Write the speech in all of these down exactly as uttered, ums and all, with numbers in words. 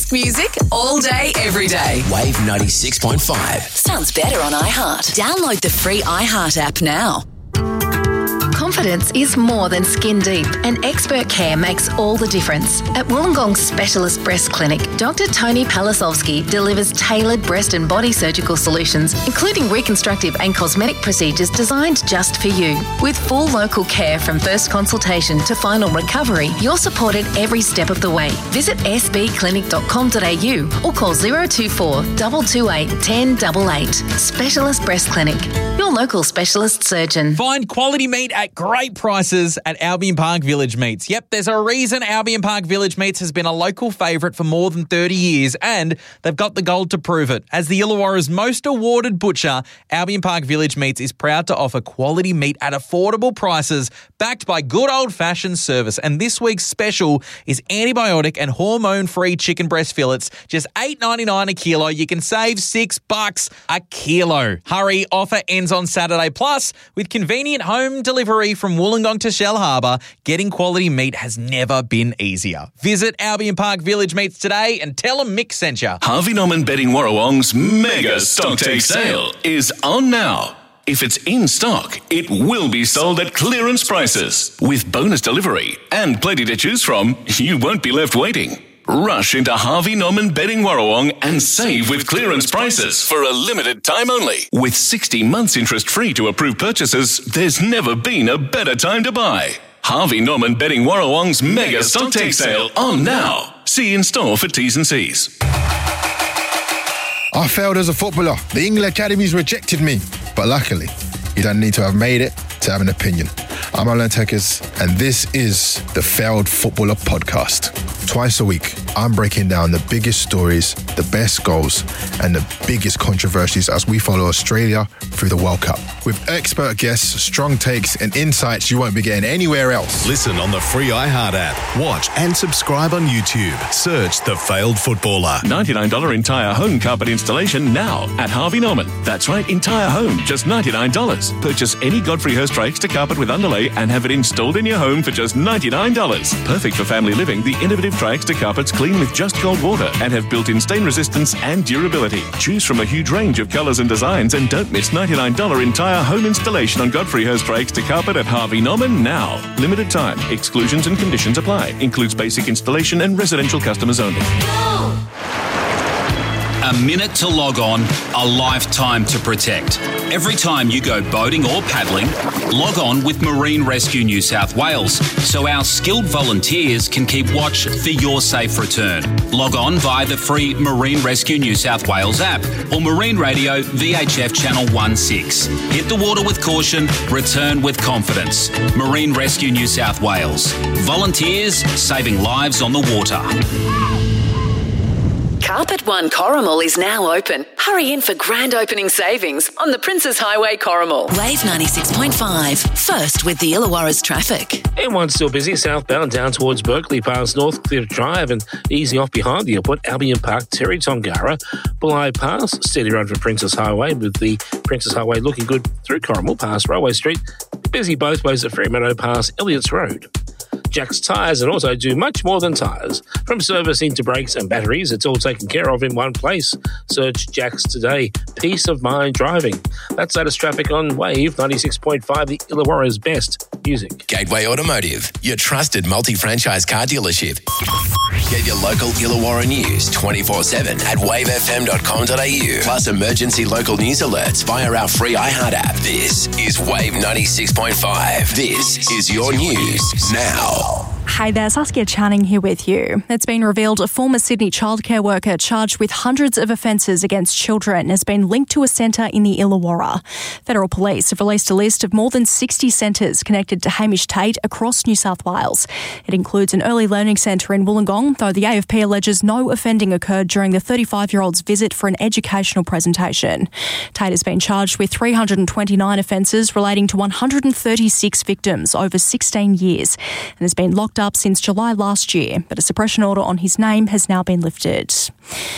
best music all day, every day. Wave ninety-six point five. Sounds better on iHeart. Download the free iHeart app now. Confidence is more than skin deep, and expert care makes all the difference. At Wollongong Specialist Breast Clinic, Doctor Tony Palasovsky delivers tailored breast and body surgical solutions, including reconstructive and cosmetic procedures designed just for you. With full local care from first consultation to final recovery, you're supported every step of the way. Visit s b clinic dot com dot a u or call zero two four, two two eight, one zero eight eight. Specialist Breast Clinic, your local specialist surgeon. Find quality meat at great prices at Albion Park Village Meats. Yep, there's a reason Albion Park Village Meats has been a local favourite for more than thirty years, and they've got the gold to prove it. As the Illawarra's most awarded butcher, Albion Park Village Meats is proud to offer quality meat at affordable prices, backed by good old-fashioned service. And this week's special is antibiotic and hormone-free chicken breast fillets, just eight dollars ninety-nine a kilo. You can save six bucks a kilo. Hurry, offer ends on Saturday. Plus, with convenient home delivery from Wollongong to Shellharbour, getting quality meat has never been easier. Visit Albion Park Village Meats today and tell them Mick sent you. Harvey Norman Bedding Warrawong's mega stock take sale is on now. If it's in stock, it will be sold at clearance prices. With bonus delivery and plenty to choose from, you won't be left waiting. Rush into Harvey Norman Bedding Warrawong and save with clearance prices for a limited time only. With sixty months interest-free to approved purchases, there's never been a better time to buy. Harvey Norman Bedding Warrawong's mega stock take sale on now. See in store for T's and C's. I failed as a footballer. The England Academies rejected me. But luckily, you don't need to have made it to have an opinion. I'm Alan Tekers, and this is the Failed Footballer Podcast. Twice a week, I'm breaking down the biggest stories, the best goals, and the biggest controversies as we follow Australia through the World Cup. With expert guests, strong takes, and insights you won't be getting anywhere else. Listen on the free iHeart app. Watch and subscribe on YouTube. Search The Failed Footballer. ninety-nine dollars entire home carpet installation now at Harvey Norman. That's right, entire home, just ninety-nine dollars. Purchase any Godfrey Hirst Extra carpet with underlay and have it installed in your home for just ninety-nine dollars. Perfect for family living, the innovative Tri-Extra carpets clean with just cold water and have built-in stain resistance and durability. Choose from a huge range of colours and designs and don't miss ninety-nine dollars entire home installation on Godfrey Hirst Tri-Extra carpet at Harvey Norman now. Limited time. Exclusions and conditions apply. Includes basic installation and residential customers only. A minute to log on, a lifetime to protect. Every time you go boating or paddling, log on with Marine Rescue New South Wales so our skilled volunteers can keep watch for your safe return. Log on via the free Marine Rescue New South Wales app or Marine Radio V H F Channel sixteen. Hit the water with caution, return with confidence. Marine Rescue New South Wales. Volunteers saving lives on the water. Carpet One Corrimal is now open. Hurry in for grand opening savings on the Princes Highway Corrimal. Wave ninety-six point five. First with the Illawarra's traffic. M one's still busy southbound down towards Berkeley past Northcliffe Drive and easing off behind the airport, Albion Park, Terry Tongara, Bulli Pass, steady run for Princes Highway with the Princes Highway looking good through Corrimal past Railway Street. Busy both ways at Fremantle past Elliott's Road. Jack's Tyres and also do much more than tyres. From servicing to brakes and batteries, it's all taken care of in one place. Search Jack's today. Peace of mind driving. That's latest traffic on Wave ninety-six point five, the Illawarra's best music. Gateway Automotive, your trusted multi-franchise car dealership. Get your local Illawarra news twenty-four seven at wave f m dot com dot a u. Plus emergency local news alerts via our free iHeart app. This is Wave ninety-six point five. This is your news now. Hey there, Saskia Channing here with you. It's been revealed a former Sydney childcare worker charged with hundreds of offences against children has been linked to a centre in the Illawarra. Federal Police have released a list of more than sixty centres connected to Hamish Tate across New South Wales. It includes an early learning centre in Wollongong, though the A F P alleges no offending occurred during the thirty-five-year-old's visit for an educational presentation. Tate has been charged with three hundred twenty-nine offences relating to one hundred thirty-six victims over sixteen years and has been locked up since July last year, but a suppression order on his name has now been lifted.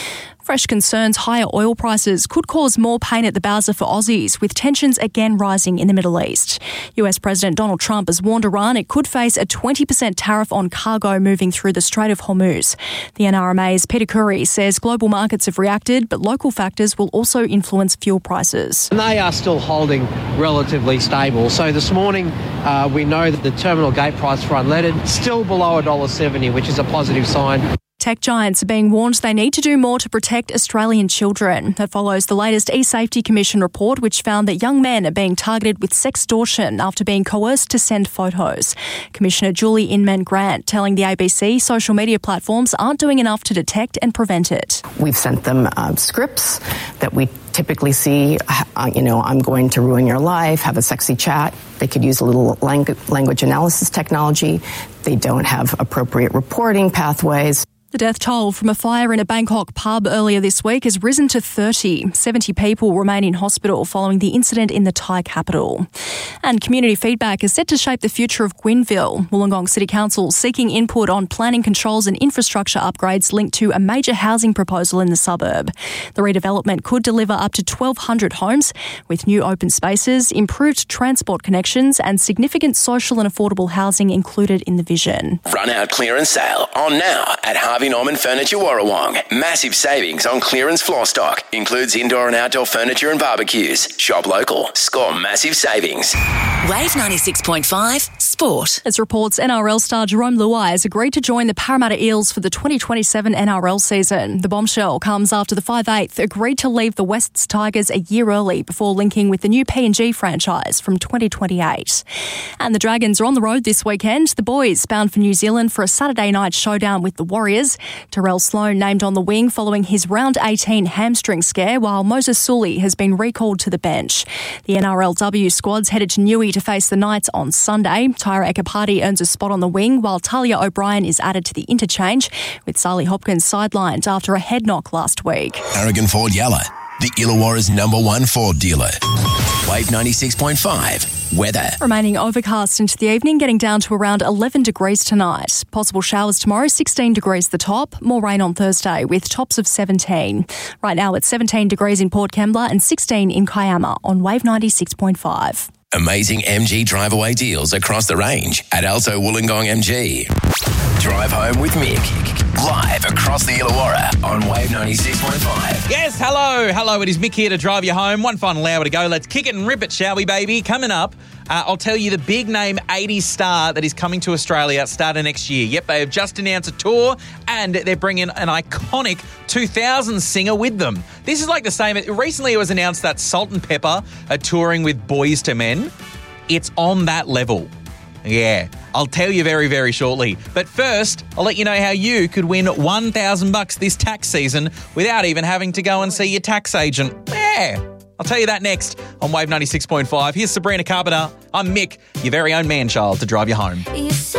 Fresh concerns higher oil prices could cause more pain at the bowser for Aussies, with tensions again rising in the Middle East. U S President Donald Trump has warned Iran it could face a twenty percent tariff on cargo moving through the Strait of Hormuz. The N R M A's Peter Curry says global markets have reacted, but local factors will also influence fuel prices. And they are still holding relatively stable. So this morning, uh, we know that the terminal gate price for unleaded still below one dollar seventy, which is a positive sign. Tech giants are being warned they need to do more to protect Australian children. That follows the latest eSafety Commission report, which found that young men are being targeted with sextortion after being coerced to send photos. Commissioner Julie Inman-Grant telling the A B C social media platforms aren't doing enough to detect and prevent it. We've sent them uh, scripts that we typically see, uh, you know, I'm going to ruin your life, have a sexy chat. They could use a little langu- language analysis technology. They don't have appropriate reporting pathways. The death toll from a fire in a Bangkok pub earlier this week has risen to thirty. seventy people remain in hospital following the incident in the Thai capital. And community feedback is set to shape the future of Gwynville. Wollongong City Council seeking input on planning controls and infrastructure upgrades linked to a major housing proposal in the suburb. The redevelopment could deliver up to twelve hundred homes with new open spaces, improved transport connections and significant social and affordable housing included in the vision. Run out clearance sale on now at Harvey Norman Furniture Warrawong. Massive savings on clearance floor stock. Includes indoor and outdoor furniture and barbecues. Shop local. Score massive savings. Wave ninety-six point five Sport. As reports, N R L star Jerome Luai has agreed to join the Parramatta Eels for the twenty twenty-seven N R L season. The bombshell comes after the five eighth agreed to leave the Wests Tigers a year early before linking with the new P and G franchise from twenty twenty-eight. And the Dragons are on the road this weekend. The boys bound for New Zealand for a Saturday night showdown with the Warriors. Terrell Sloan named on the wing following his round eighteen hamstring scare, while Moses Sully has been recalled to the bench. The N R L W squad's headed to Newey to face the Knights on Sunday. Tyra Ekapati earns a spot on the wing, while Talia O'Brien is added to the interchange, with Sally Hopkins sidelined after a head knock last week. Aragon Ford Yalla, the Illawarra's number one Ford dealer. Wave ninety-six point five. Weather. Remaining overcast into the evening, getting down to around eleven degrees tonight. Possible showers tomorrow, sixteen degrees the top. More rain on Thursday with tops of seventeen. Right now it's seventeen degrees in Port Kembla and sixteen in Kiama on Wave ninety-six point five. Amazing M G drive-away deals across the range at Alto Wollongong M G. Drive home with Mick. Live across the Illawarra on Wave ninety-six point five. Yes, hello. Hello, it is Mick here to drive you home. One final hour to go. Let's kick it and rip it, shall we, baby? Coming up, uh, I'll tell you the big name eighties star that is coming to Australia starting next year. Yep, they have just announced a tour and they're bringing an iconic two thousands singer with them. This is like the same. Recently it was announced that Salt and Pepper are touring with Boys to Men. It's on that level. Yeah, I'll tell you very, very shortly. But first, I'll let you know how you could win one thousand bucks this tax season without even having to go and see your tax agent. Yeah, I'll tell you that next on Wave ninety-six point five. Here's Sabrina Carpenter. I'm Mick, your very own man-child, to drive you home. You